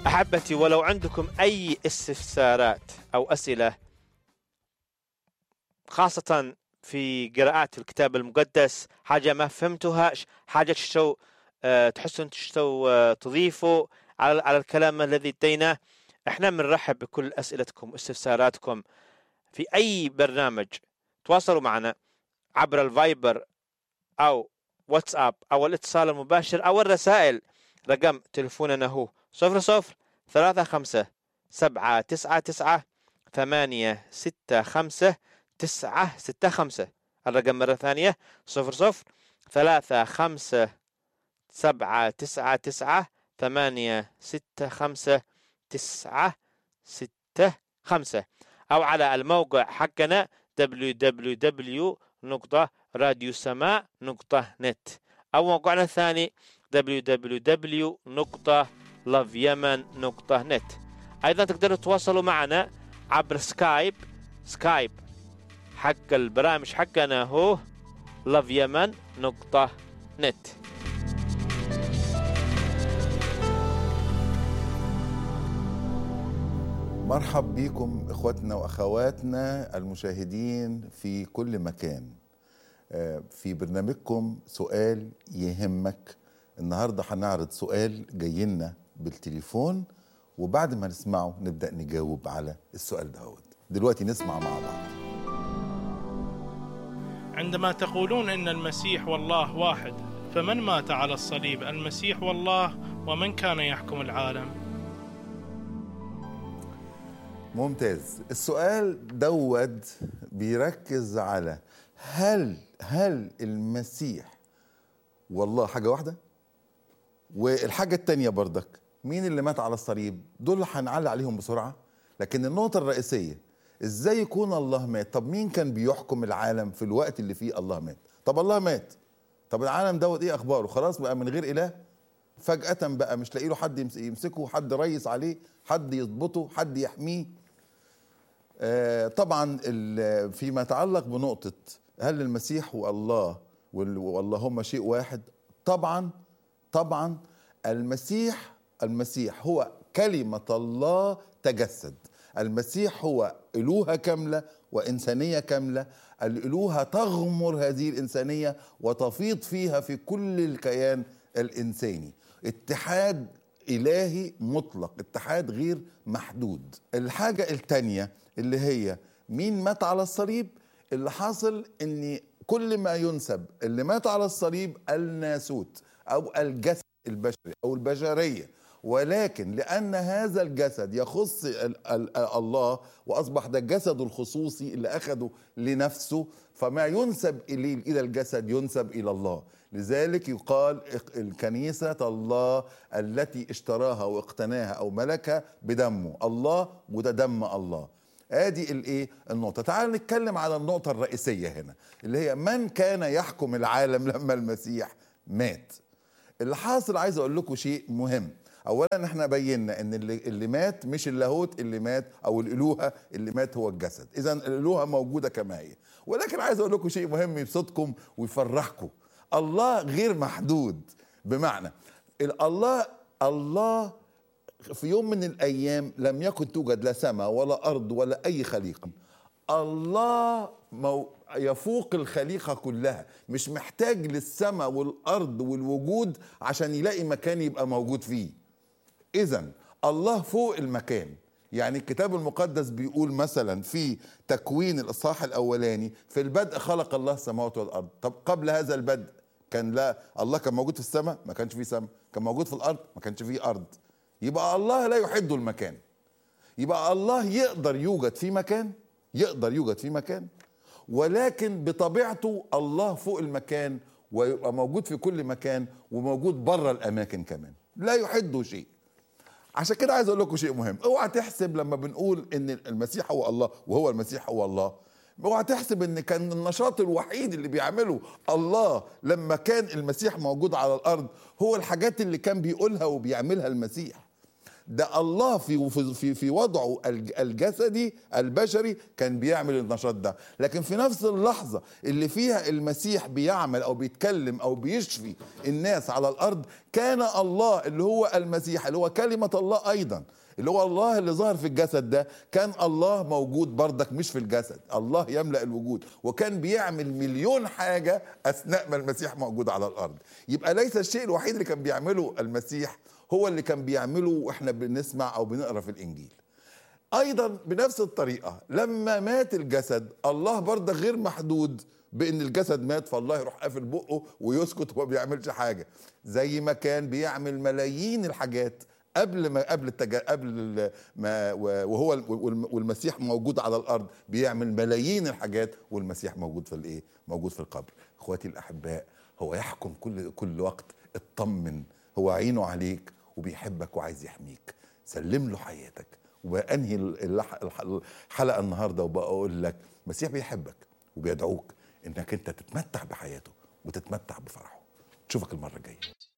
أحبتي، ولو عندكم أي استفسارات أو أسئلة خاصة في قراءات الكتاب المقدس، حاجة ما فهمتوها، حاجة تحسون تضيفوا على الكلام الذي اديناه، احنا بنرحب بكل أسئلتكم واستفساراتكم في أي برنامج. تواصلوا معنا عبر الفايبر أو واتساب أو الاتصال المباشر أو الرسائل. رقم تلفوننا هو 003599 الرقم مرة ثانية 003599 أو على الموقع حقنا www.radiosamaء.net أو موقعنا الثاني www.loveyemen.net. أيضا تقدروا تتواصلوا معنا عبر سكايب حق البرامج حقنا هو loveyemen.net. مرحب بكم اخواتنا واخواتنا المشاهدين في كل مكان في برنامجكم سؤال يهمك. النهارده هنعرض سؤال جاي لنا بالتليفون، وبعد ما نسمعه نبدأ نجاوب على السؤال دوت. دلوقتي نسمع مع بعض. عندما تقولون إن المسيح والله واحد، فمن مات على الصليب، المسيح والله، ومن كان يحكم العالم؟ ممتاز. السؤال دوت بيركز على هل المسيح والله حاجة واحدة؟ والحاجة التانية برضك مين اللي مات على الصليب؟ دول هنعلق عليهم بسرعة، لكن النقطة الرئيسية ازاي يكون الله مات؟ طب مين كان بيحكم العالم في الوقت اللي فيه الله مات؟ طب الله مات، طب العالم دوت ايه اخباره؟ خلاص بقى من غير اله فجأة، بقى مش لاقي له حد يمسكه، حد ريس عليه، حد يضبطه، حد يحميه. طبعا فيما يتعلق بنقطة هل المسيح والله هما شيء واحد؟ طبعا المسيح هو كلمة الله تجسد. المسيح هو ألوهة كاملة وإنسانية كاملة. الألوهة تغمر هذه الإنسانية وتفيض فيها في كل الكيان الإنساني. اتحاد إلهي مطلق، اتحاد غير محدود. الحاجة التانية اللي هي مين مات على الصليب؟ اللي حاصل ان كل ما ينسب اللي مات على الصليب الناسوت او الجسد البشري او البشرية، ولكن لأن هذا الجسد يخص الله وأصبح ده الجسد الخصوصي اللي أخده لنفسه، فما ينسب إلى الجسد ينسب إلى الله. لذلك يقال الكنيسة الله التي اشتراها واقتناها أو ملكها بدمه، الله وده دم الله. ادي الايه النقطة. تعال نتكلم على النقطة الرئيسية هنا اللي هي من كان يحكم العالم لما المسيح مات. اللي حاصل عايز اقول لكم شيء مهم. اولا احنا بينا ان اللي مات مش اللاهوت اللي مات او الالوهه اللي مات هو الجسد، اذا الالوهه موجوده كما هي. ولكن عايز اقول لكم شيء مهم يبسطكم ويفرحكم. الله غير محدود، بمعنى الله في يوم من الايام لم يكن توجد لا سماء ولا ارض ولا اي خليقه. الله يفوق الخليقة كلها، مش محتاج للسماء والأرض والوجود عشان يلاقي مكان يبقى موجود فيه. إذن الله فوق المكان. يعني الكتاب المقدس بيقول مثلا في تكوين الإصحاح الأولاني في البدء خلق الله السماوات والأرض. طب قبل هذا البدء الله كان موجود في السماء؟ ما كانش فيه سماء. كان موجود في الأرض؟ ما كانش فيه أرض. يبقى الله لا يحد المكان. يبقى الله يقدر يوجد في مكان، ولكن بطبيعته الله فوق المكان ويبقى موجود في كل مكان وموجود بره الاماكن كمان، لا يحده شيء. عشان كده عايز اقول لكم شيء مهم. اوعى تحسب لما بنقول ان المسيح هو الله وهو المسيح هو الله، اوعى تحسب ان كان النشاط الوحيد اللي بيعمله الله لما كان المسيح موجود على الارض هو الحاجات اللي كان بيقولها وبيعملها المسيح. ده الله في وضعه الجسدي البشري كان بيعمل النشاط ده. لكن في نفس اللحظة اللي فيها المسيح بيعمل أو بيتكلم أو بيشفي الناس على الأرض، كان الله اللي هو المسيح اللي هو كلمة الله أيضا، اللي هو الله اللي ظهر في الجسد ده، كان الله موجود بردك مش في الجسد، الله يملأ الوجود، وكان بيعمل مليون حاجة أثناء ما المسيح موجود على الأرض. يبقى ليس الشيء الوحيد اللي كان بيعمله المسيح هو اللي كان بيعمله وإحنا بنسمع أو بنقرأ في الإنجيل. أيضا بنفس الطريقة لما مات الجسد، الله بردك غير محدود بأن الجسد مات فالله يروح قافل بقه ويسكت وما بيعملش حاجة، زي ما كان بيعمل ملايين الحاجات قبل ما وهو والمسيح موجود على الارض، بيعمل ملايين الحاجات والمسيح موجود في الايه؟ موجود في القبر. اخواتي الاحباء، هو يحكم كل وقت. اطمن، هو عينه عليك وبيحبك وعايز يحميك. سلم له حياتك. وانهي الحلقه النهارده وبقول لك المسيح بيحبك وبيدعوك انك انت تتمتع بحياته وتتمتع بفرحه. نشوفك المره الجايه.